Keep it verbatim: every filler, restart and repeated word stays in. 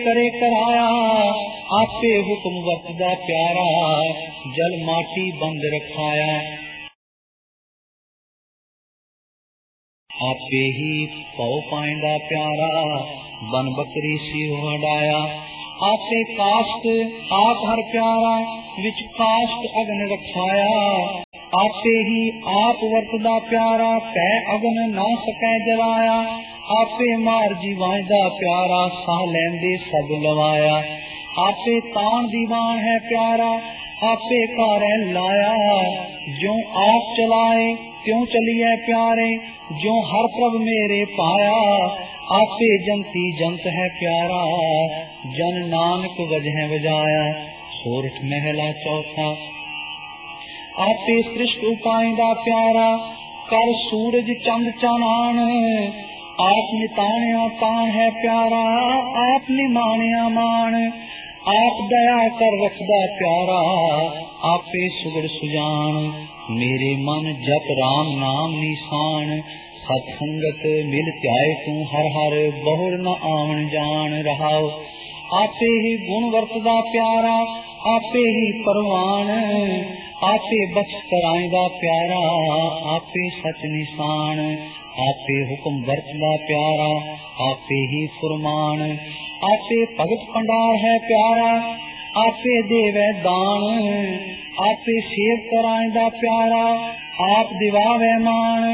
करे कराया, आपे हुक्म वरतदा प्यारा, जल माटी बंद रखाया। आपे ही पौ पाइंदा प्यारा, बन बकरी सी हटाया। आपे काष्ट आप हर प्यारा, विच काष्ट अग्न रखाया। आपे ही आप वरतदा प्यारा, पै अग्न ना सकै जलाया। आपे मार जीवांदा प्यारा, साह लैंदे सब लवाया। आपे तान दीवान है प्यारा, आपे कारै लाया। ज्यों आप चलाए त्यों चलिए प्यारे, ज्यों हर प्रभ मेरे पाया। आपे जंती जंत है प्यारा, जन नानक वजह वजाया। सोरठ महला चौथा। आपे सृष्ट उपाइंदा प्यारा, कर सूरज चंद चानान। आप निताणिया तान है प्यारा, आप निमाणिया मान। आप दया कर रखदा प्यारा, आपे सुगड़ सुजान। मेरे मन जप राम नाम निशान, सत्संगत मिल त्याय तू हर हर, बहुर न आवन जान रहाओ। आपे ही गुण वरतदा प्यारा, आपे ही परवान। आपे बख्श कराइंदा प्यारा, आपे सच निशान। आपे हुक्म वरतदा प्यारा, आपे ही फुरमान। आपे भगत भंडार है प्यारा, आपे देवै दान। आपे सेव कराइंदा प्यारा, आप दिवावे मान।